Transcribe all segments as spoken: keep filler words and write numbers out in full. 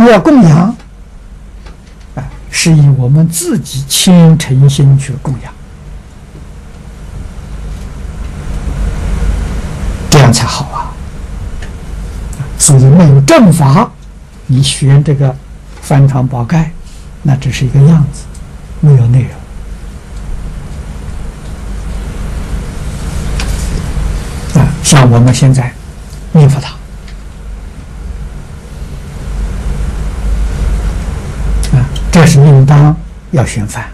们要供养，啊，是以我们自己虔诚心去供养，这样才好啊。所以没有正法，你学这个翻传宝盖，那只是一个样子，没有内容。啊，像我们现在念佛堂，啊，这是应当要选饭，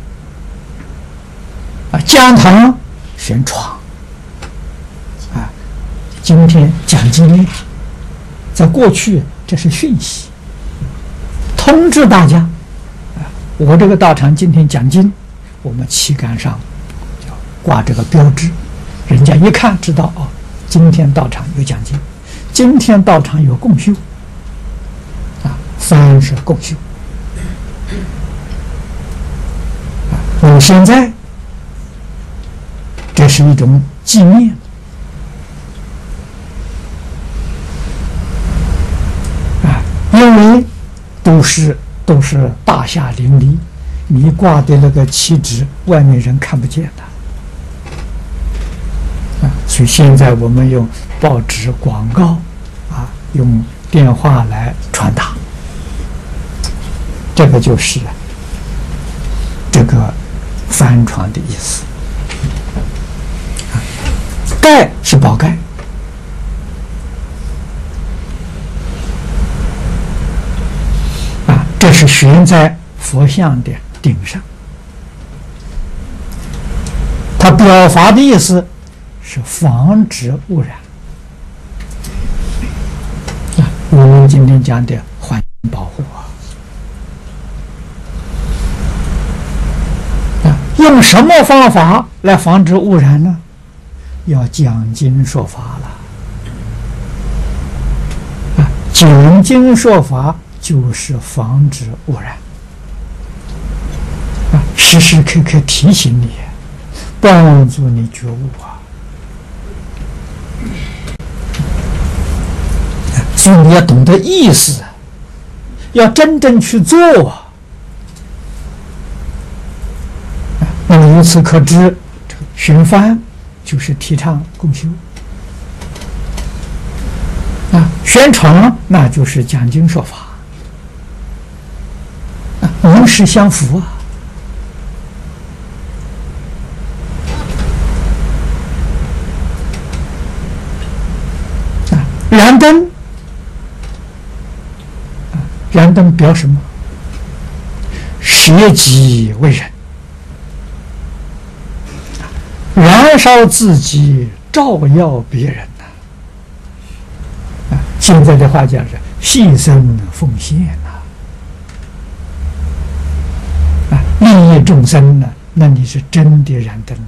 啊，讲堂选床，啊，今天讲经验，在过去这是讯息，通知大家，啊，我这个道场今天讲经，我们旗杆上挂这个标志。人家一看知道哦，今天道场有讲经，今天道场有共修，啊，凡是共修，啊，我们现在这是一种纪念，啊，因为都是都是大厦林立，你挂的那个旗帜，外面人看不见的。所以现在我们用报纸广告，啊，用电话来传达，这个就是这个翻传的意思。盖是宝盖，啊，这是悬在佛像的顶上，它表法的意思是防止污染。啊，我们今天讲的环境保护啊，啊，用什么方法来防止污染呢？要讲经说法了。啊，讲经说法就是防止污染。啊，时时刻刻提醒你，帮助你觉悟啊。所以你要懂得意思，要真正去做。那么由此可知，寻幡就是提倡共修啊，宣传那就是讲经说法啊，名实相符啊。啊，燃灯。燃灯表什么？舍己为人，燃烧自己，照耀别人呐、啊！现在的话讲是牺牲奉献呐、啊，啊，利益众生呢、啊，那你是真的燃灯。